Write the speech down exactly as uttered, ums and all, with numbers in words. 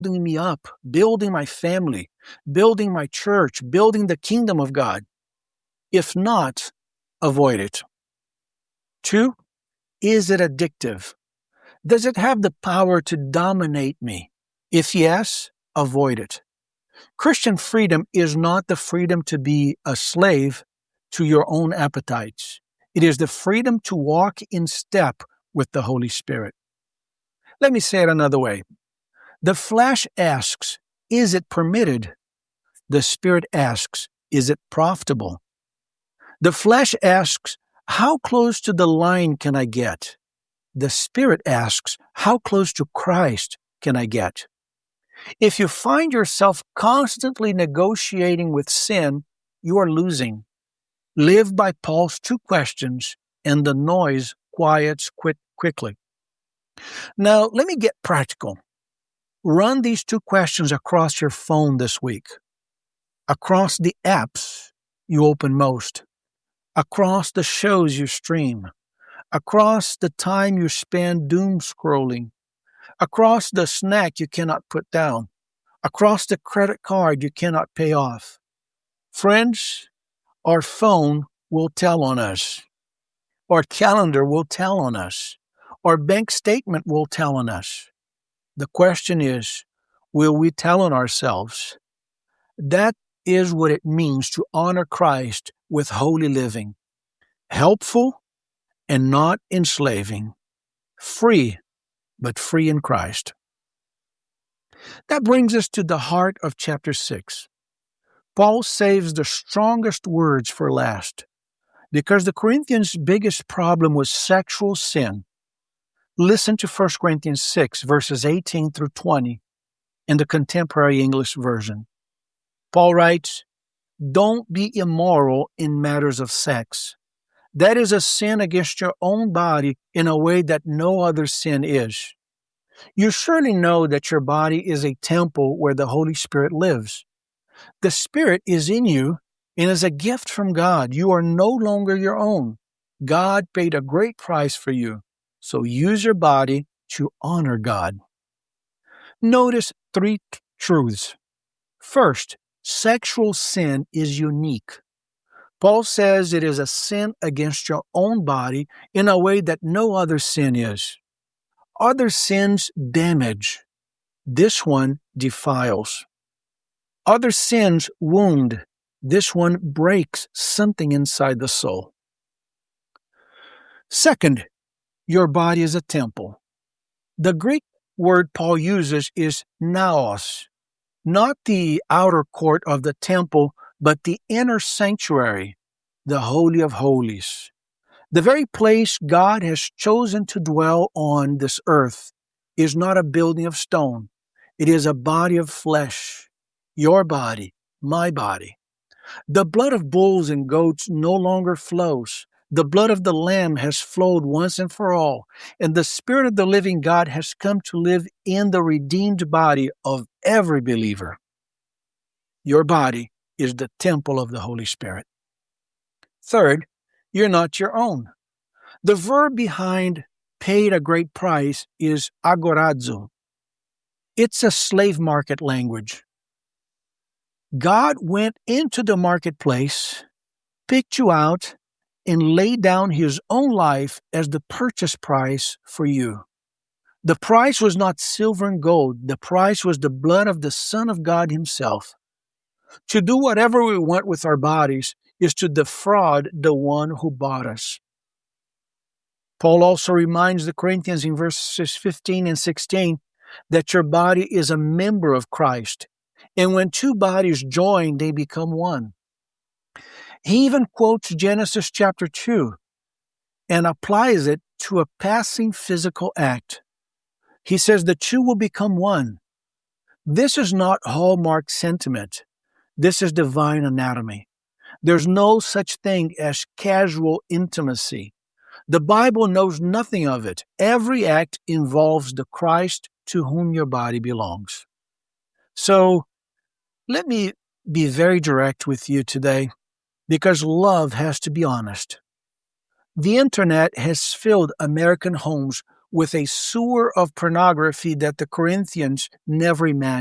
building me up, building my family, building my church, building the kingdom of God? If not, avoid it. Two, is it addictive? Does it have the power to dominate me? If yes, avoid it. Christian freedom is not the freedom to be a slave to your own appetites. It is the freedom to walk in step with the Holy Spirit. Let me say it another way. The flesh asks, is it permitted? The Spirit asks, is it profitable? The flesh asks, how close to the line can I get? The Spirit asks, how close to Christ can I get? If you find yourself constantly negotiating with sin, you are losing. Live by Paul's two questions, and the noise quiets quick, quickly. Now, let me get practical. Run these two questions across your phone this week, across the apps you open most, across the shows you stream, across the time you spend doom scrolling, across the snack you cannot put down, across the credit card you cannot pay off. Friends, our phone will tell on us. Our calendar will tell on us. Our bank statement will tell on us. The question is, will we tell on ourselves? That is what it means to honor Christ with holy living. Helpful and not enslaving. Free, but free in Christ. That brings us to the heart of chapter six. Paul saves the strongest words for last, because the Corinthians' biggest problem was sexual sin. Listen to First Corinthians six, verses eighteen through twenty, in the Contemporary English Version. Paul writes, "Don't be immoral in matters of sex. That is a sin against your own body in a way that no other sin is. You surely know that your body is a temple where the Holy Spirit lives. The Spirit is in you and is a gift from God. You are no longer your own. God paid a great price for you, so use your body to honor God." Notice three t- truths. First, sexual sin is unique. Paul says it is a sin against your own body in a way that no other sin is. Other sins damage. This one defiles. Other sins wound. This one breaks something inside the soul. Second, your body is a temple. The Greek word Paul uses is naos, not the outer court of the temple, but the inner sanctuary, the Holy of Holies. The very place God has chosen to dwell on this earth is not a building of stone. It is a body of flesh, your body, my body. The blood of bulls and goats no longer flows. The blood of the Lamb has flowed once and for all, and the Spirit of the living God has come to live in the redeemed body of every believer. Your body is the temple of the Holy Spirit. Third, you're not your own. The verb behind paid a great price is agorazo. It's a slave market language. God went into the marketplace, picked you out, and laid down his own life as the purchase price for you. The price was not silver and gold. The price was the blood of the Son of God himself. To do whatever we want with our bodies is to defraud the one who bought us. Paul also reminds the Corinthians in verses fifteen and sixteen that your body is a member of Christ, and when two bodies join, they become one. He even quotes Genesis chapter two and applies it to a passing physical act. He says the two will become one. This is not Hallmark sentiment. This is divine anatomy. There's no such thing as casual intimacy. The Bible knows nothing of it. Every act involves the Christ to whom your body belongs. So let me be very direct with you today, because love has to be honest. The internet has filled American homes with a sewer of pornography that the Corinthians never imagined.